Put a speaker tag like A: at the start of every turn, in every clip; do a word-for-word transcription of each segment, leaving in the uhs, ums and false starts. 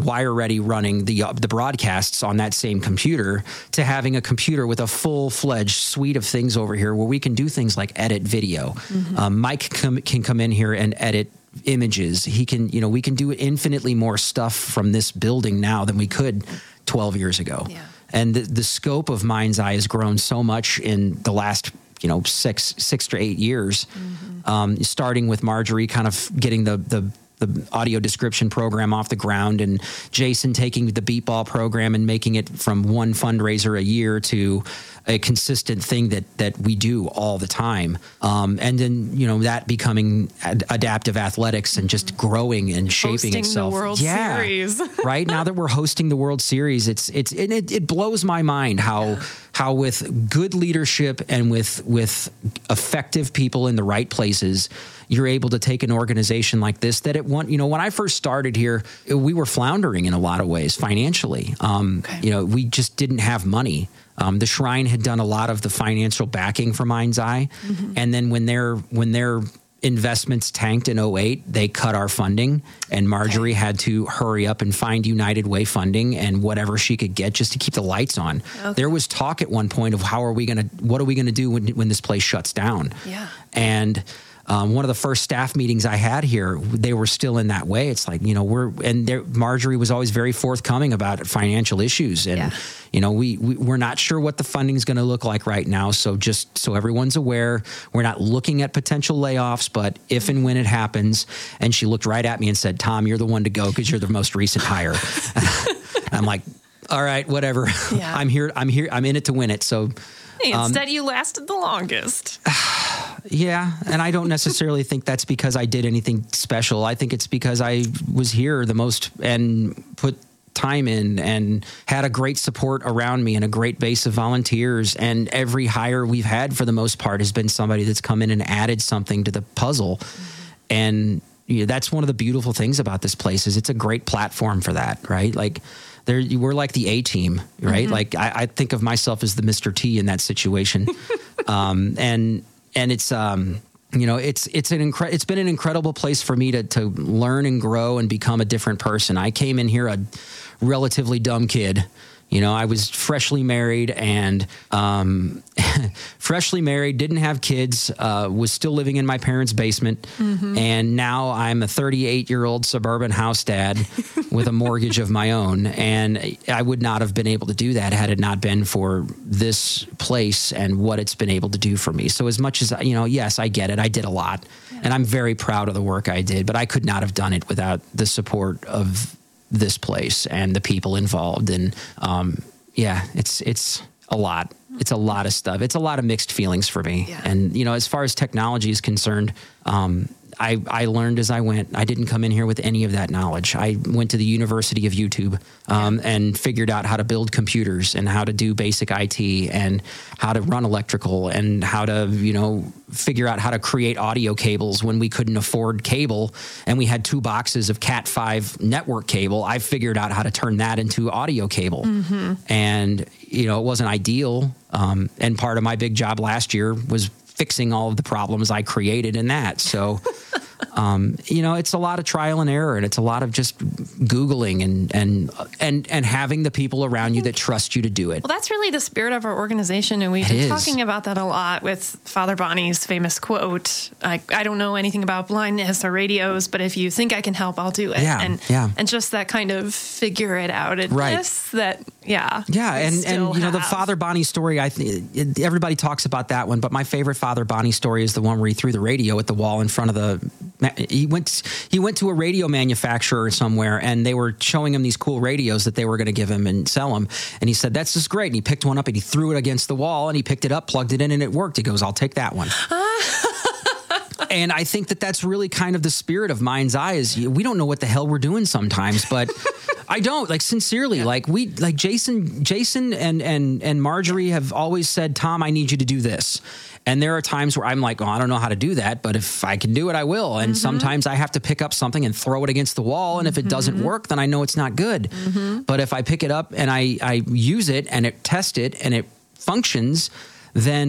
A: WireReady running the uh, the broadcasts on that same computer to having a computer with a full-fledged suite of things over here where we can do things like edit video. Mm-hmm. Um, Mike com- can come in here and edit images. He can, you know, we can do infinitely more stuff from this building now than we could twelve years ago. Yeah. And the, the scope of Mind's Eye has grown so much in the last, you know, six six to eight years, mm-hmm. um, starting with Marjorie kind of getting the the the audio description program off the ground, and Jason taking the Beatball program and making it from one fundraiser a year to a consistent thing that that we do all the time. Um, and then, you know, that becoming ad- adaptive athletics and just growing and shaping
B: hosting
A: itself.
B: The World
A: yeah.
B: Series.
A: Right now that we're hosting the World Series, it's it's it, it, it blows my mind how yeah. how with good leadership and with with effective people in the right places, you're able to take an organization like this that it want, you know, when I first started here, we were floundering in a lot of ways financially. Um, okay. You know, we just didn't have money. Um, the Shrine had done a lot of the financial backing for Mind's Eye. Mm-hmm. And then when their when their investments tanked in oh eight, they cut our funding, and Marjorie okay. had to hurry up and find United Way funding and whatever she could get just to keep the lights on. Okay. There was talk at one point of how are we going to, what are we going to do when, when this place shuts down?
B: Yeah.
A: And Um, one of the first staff meetings I had here, they were still in that way. It's like, you know, we're, and there, Marjorie was always very forthcoming about financial issues. And, yeah. you know, we, we, we're not sure what the funding is going to look like right now. So just so everyone's aware, we're not looking at potential layoffs, but if and when it happens, and she looked right at me and said, Tom, you're the one to go because you're the most recent hire. I'm like, all right, whatever. Yeah. I'm here. I'm here. I'm in it to win it. So
B: hey, instead um, you lasted the longest.
A: Yeah, and I don't necessarily think that's because I did anything special. I think it's because I was here the most and put time in and had a great support around me and a great base of volunteers. And every hire we've had for the most part has been somebody that's come in and added something to the puzzle. Mm-hmm. And you know, that's one of the beautiful things about this place is it's a great platform for that, right? Like there, we're like the A team, right? Mm-hmm. Like I, I think of myself as the Mister T in that situation. um, and And it's, um, you know, it's it's an incre- it's been an incredible place for me to to learn and grow and become a different person. I came in here a relatively dumb kid. You know, I was freshly married and um, freshly married, didn't have kids, uh, was still living in my parents' basement. Mm-hmm. And now I'm a thirty-eight-year-old suburban house dad with a mortgage of my own. And I would not have been able to do that had it not been for this place and what it's been able to do for me. So as much as, you know, yes, I get it. I did a lot. Yeah. And I'm very proud of the work I did. But I could not have done it without the support of this place and the people involved. And um, yeah, it's it's a lot. It's a lot of stuff. It's a lot of mixed feelings for me. Yeah. And, you know, as far as technology is concerned, um, I, I learned as I went. I didn't come in here with any of that knowledge. I went to the University of YouTube um, yeah. and figured out how to build computers and how to do basic I T and how to run electrical and how to, you know, figure out how to create audio cables when we couldn't afford cable and we had two boxes of Cat five network cable. I figured out how to turn that into audio cable. Mm-hmm. And, you know, it wasn't ideal. Um, and part of my big job last year was fixing all of the problems I created in that. So, um, you know, it's a lot of trial and error, and it's a lot of just Googling and and and and having the people around you that trust you to do it.
B: Well, that's really the spirit of our organization, and we've
A: it
B: been
A: is.
B: talking about that a lot with Father Bonnie's famous quote, I, I don't know anything about blindness or radios, but if you think I can help, I'll do it.
A: Yeah,
B: and,
A: yeah.
B: and just that kind of figure it out adness
A: right.
B: that, yeah.
A: Yeah, and, and you know, the Father Bonnie story, I th- everybody talks about that one, but my favorite Father Bonnie story is the one where he threw the radio at the wall in front of the, he went he went to a radio manufacturer somewhere, and they were showing him these cool radios that they were going to give him and sell him. And he said, that's just great. And he picked one up and he threw it against the wall, and he picked it up, plugged it in, and it worked. He goes, I'll take that one. And I think that that's really kind of the spirit of Mind's Eye is we don't know what the hell we're doing sometimes, but I don't like sincerely, yeah. like we, like Jason, Jason and, and, and Marjorie have always said, Tom, I need you to do this. And there are times where I'm like, oh, I don't know how to do that, but if I can do it, I will. And mm-hmm. sometimes I have to pick up something and throw it against the wall. And if it doesn't mm-hmm. work, then I know it's not good. Mm-hmm. But if I pick it up and I, I use it and it test it and it functions, then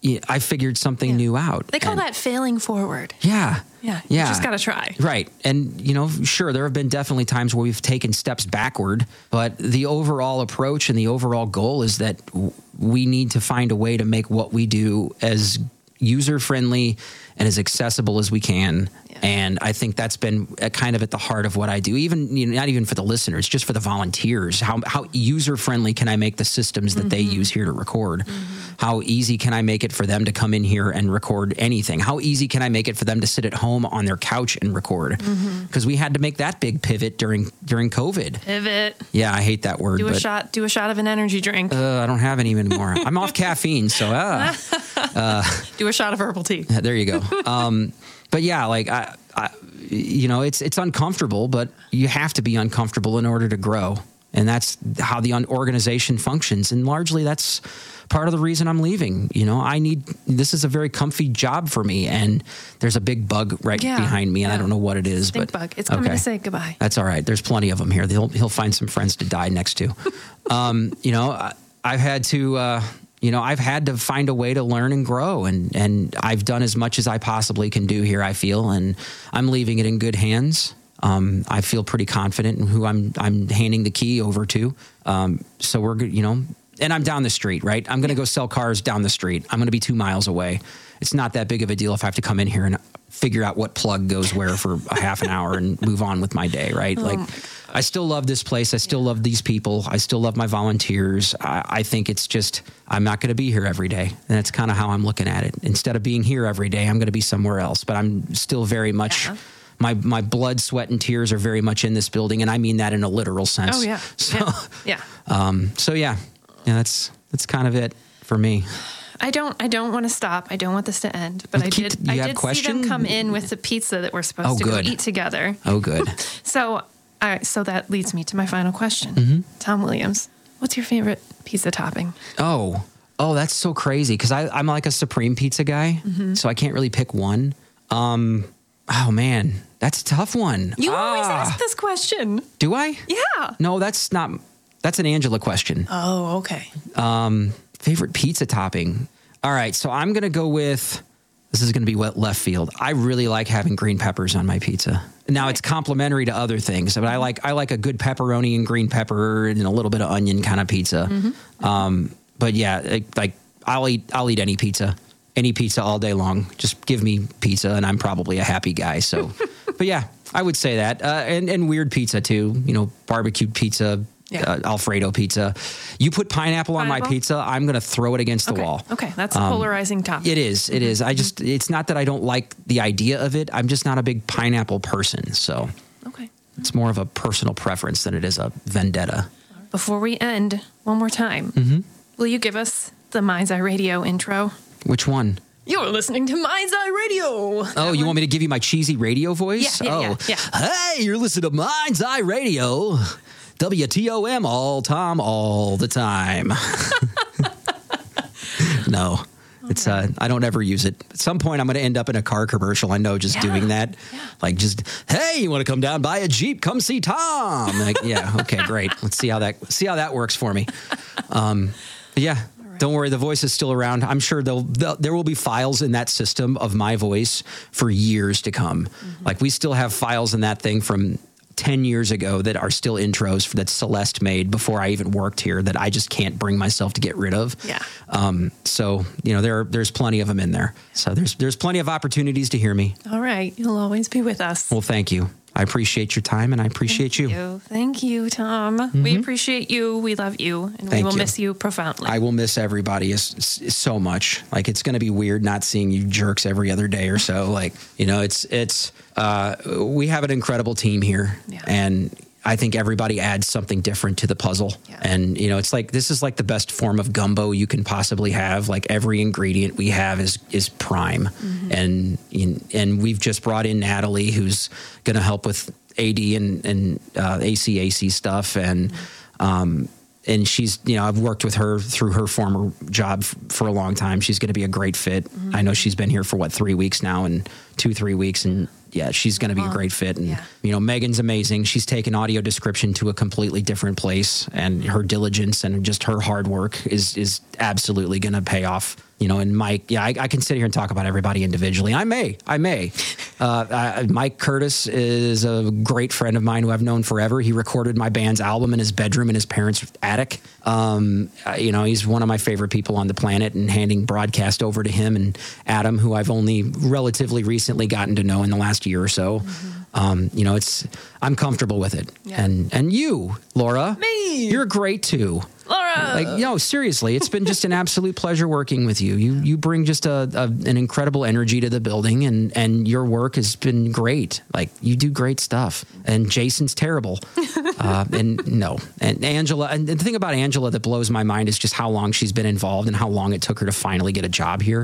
A: I figured something
B: Yeah.
A: new out.
B: They call
A: And-
B: that failing forward.
A: Yeah.
B: Yeah.
A: Yeah.
B: You just got to try.
A: Right. And, you know, sure, there have been definitely times where we've taken steps backward, but the overall approach and the overall goal is that w- we need to find a way to make what we do as user-friendly and as accessible as we can.
B: Yeah.
A: And I think that's been uh, kind of at the heart of what I do, even, you know, not even for the listeners, just for the volunteers. How, how user-friendly can I make the systems that mm-hmm. they use here to record? Mm-hmm. How easy can I make it for them to come in here and record anything? How easy can I make it for them to sit at home on their couch and record? Because mm-hmm. we had to make that big pivot during during COVID.
B: Pivot.
A: Yeah, I hate that word.
B: Do a
A: but,
B: shot. Do a shot of an energy drink.
A: Uh, I don't have any anymore. I'm off caffeine, so uh,
B: uh, do a shot of herbal tea.
A: There you go. Um, but yeah, like I, I, you know, it's it's uncomfortable, but you have to be uncomfortable in order to grow. And that's how the organization functions. And largely that's part of the reason I'm leaving. You know, I need, this is a very comfy job for me. And there's a big bug right
B: yeah,
A: behind me. And
B: yeah.
A: I don't know what it is.
B: Stink
A: but
B: bug. It's coming
A: okay.
B: to say goodbye.
A: That's all right. There's plenty of them here. He'll, he'll find some friends to die next to. um, you know, I, I've had to, uh, you know, I've had to find a way to learn and grow. And, and I've done as much as I possibly can do here, I feel. And I'm leaving it in good hands. Um, I feel pretty confident in who I'm I'm handing the key over to. Um, so we're good, you know, and I'm down the street, right? I'm going to go sell cars down the street. I'm going to be two miles away. It's not that big of a deal if I have to come in here and figure out what plug goes where for a half an hour and move on with my day, right?
B: Oh
A: like, I still love this place. I still yeah. love these people. I still love my volunteers. I, I think it's just, I'm not going to be here every day. And that's kind of how I'm looking at it. Instead of being here every day, I'm going to be somewhere else. But I'm still very much... Yeah. My my blood, sweat, and tears are very much in this building, and I mean that in a literal sense.
B: Oh yeah,
A: so
B: yeah. yeah.
A: Um, so yeah, yeah. That's that's kind of it for me.
B: I don't I don't want to stop. I don't want this to end. But I
A: Keep,
B: did I did
A: question?
B: see them come in with the pizza that we're supposed
A: oh,
B: to
A: good.
B: go eat together.
A: Oh, good.
B: so, all right, so that leads me to my final question.
A: Mm-hmm.
B: Tom Williams, what's your favorite pizza topping?
A: Oh, oh, that's so crazy because I'm like a supreme pizza guy, mm-hmm. so I can't really pick one. Um, oh man. That's a tough one.
B: You
A: ah.
B: always ask this question.
A: Do I?
B: Yeah.
A: No, that's not. That's an Angela question.
B: Oh, okay.
A: Um, favorite pizza topping. All right, so I'm gonna go with. This is gonna be wet left field. I really like having green peppers on my pizza. Now right. It's complementary to other things, but I like I like a good pepperoni and green pepper and a little bit of onion kind of pizza. Mm-hmm. Um, but yeah, like I'll eat I'll eat any pizza. Any pizza all day long. Just give me pizza, and I'm probably a happy guy. So, but yeah, I would say that. Uh, and and weird pizza too. You know, barbecue pizza, yeah. uh, Alfredo pizza. You put pineapple, pineapple on my pizza, I'm gonna throw it against
B: okay.
A: the wall.
B: Okay, that's a polarizing um, topic.
A: It is. It mm-hmm. is. I just. It's not that I don't like the idea of it. I'm just not a big pineapple person. So,
B: okay,
A: it's more of a personal preference than it is a vendetta.
B: Before we end, one more time,
A: mm-hmm.
B: will you give us the Mind's Eye Radio intro?
A: Which one?
B: You're listening to Mind's Eye Radio. That
A: oh, you
B: one?
A: want me to give you my cheesy radio voice?
B: Yeah, yeah,
A: oh,
B: yeah, yeah.
A: Hey, you're listening to Mind's Eye Radio. W T O M all time, all the time. No, okay. it's uh, I don't ever use it. At some point, I'm going to end up in a car commercial. I know just yeah. doing that. Yeah. Like just, hey, you want to come down, buy a Jeep, come see Tom. Like, yeah, okay, great. Let's see how that see how that works for me. Um, yeah. Don't worry, the voice is still around. I'm sure they'll, they'll, there will be files in that system of my voice for years to come. Mm-hmm. Like we still have files in that thing from ten years ago that are still intros that Celeste made before I even worked here that I just can't bring myself to get rid of.
B: Yeah.
A: Um, so, you know, there there's plenty of them in there. So there's there's plenty of opportunities to hear me.
B: All right. You'll always be with us.
A: Well, thank you. I appreciate your time and I appreciate
B: Thank
A: you.
B: you. Thank you, Tom. Mm-hmm. We appreciate you. We love you. And
A: Thank
B: we will
A: you.
B: miss you profoundly.
A: I will miss everybody is, is so much. Like it's going to be weird not seeing you jerks every other day or so. Like, you know, it's, it's, uh, we have an incredible team here
B: yeah.
A: and I think everybody adds something different to the puzzle.
B: Yeah.
A: And, you know, it's like, this is like the best form of gumbo you can possibly have. Like every ingredient we have is, is prime. Mm-hmm. And, and we've just brought in Natalie, who's going to help with A D and, and uh, A C A C stuff. And, mm-hmm. um, and she's, you know, I've worked with her through her former job f- for a long time. She's going to be a great fit. Mm-hmm. I know she's been here for what, three weeks now and two, three weeks. And yeah, she's going to be a great fit. And,
B: yeah.
A: you know, Megan's amazing. She's taken audio description to a completely different place, and her diligence and just her hard work is, is absolutely going to pay off you know, and Mike, yeah, I, I can sit here and talk about everybody individually. I may, I may. Uh, I, Mike Curtis is a great friend of mine who I've known forever. He recorded my band's album in his bedroom in his parents' attic. Um, you know, he's one of my favorite people on the planet, and handing broadcast over to him and Adam, who I've only relatively recently gotten to know in the last year or so. Mm-hmm. Um, you know, it's, I'm comfortable with it. Yeah. And, and you, Laura,
B: me,
A: you're great too.
B: Laura.
A: Like, you know, seriously, it's been just an absolute pleasure working with you. You you bring just a, a an incredible energy to the building, and, and your work has been great. Like, you do great stuff. And Jason's terrible. uh, and no. And Angela, and the thing about Angela that blows my mind is just how long she's been involved and how long it took her to finally get a job here.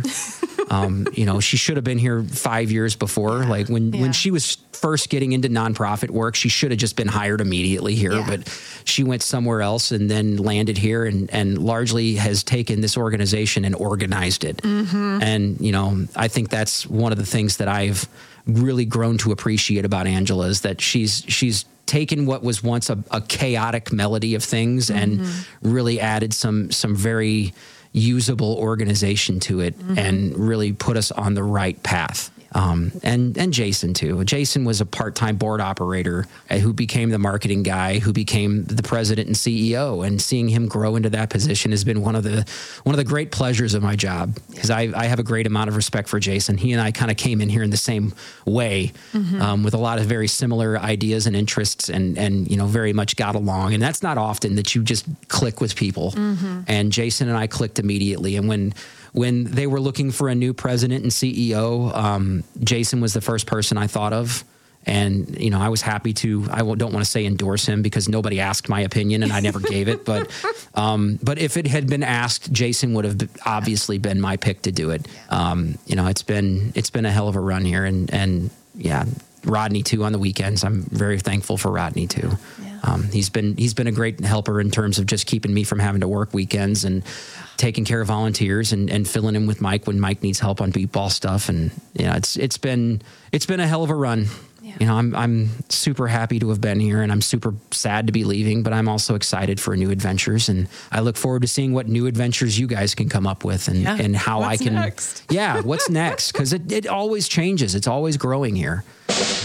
A: Um, you know, she should have been here five years before. Yeah. Like when, yeah. when she was first getting into nonprofit work, she should have just been hired immediately here, yeah. but she went somewhere else and then landed here, and, and largely has taken this organization and organized it. Mm-hmm. And, you know, I think that's one of the things that I've really grown to appreciate about Angela, is that she's, she's taken what was once a, a chaotic melody of things mm-hmm. and really added some, some very usable organization to it, mm-hmm. and really put us on the right path. Um, and, and Jason too. Jason was a part-time board operator who became the marketing guy, who became the president and C E O, and seeing him grow into that position has been one of the, one of the great pleasures of my job, because I, I have a great amount of respect for Jason. He and I kind of came in here in the same way, mm-hmm. um, with a lot of very similar ideas and interests, and, and, you know, very much got along. And that's not often that you just click with people. Mm-hmm. And Jason and I clicked immediately. And when, When they were looking for a new president and C E O, um, Jason was the first person I thought of. And, you know, I was happy to, I don't want to say endorse him, because nobody asked my opinion and I never gave it. But um, but if it had been asked, Jason would have obviously been my pick to do it. Um, you know, it's been it's been a hell of a run here. And, and yeah, Rodney, too, on the weekends. I'm very thankful for Rodney, too. Yeah. Um, he's been he's been a great helper in terms of just keeping me from having to work weekends, and taking care of volunteers, and, and filling in with Mike when Mike needs help on beat ball stuff. And, you know, it's it's been it's been a hell of a run. Yeah. You know, I'm I'm super happy to have been here, and I'm super sad to be leaving, but I'm also excited for new adventures, and I look forward to seeing what new adventures you guys can come up with, and, yeah. and how
B: what's
A: I can
B: next?
A: Yeah, what's next? Because it, it always changes. It's always growing here.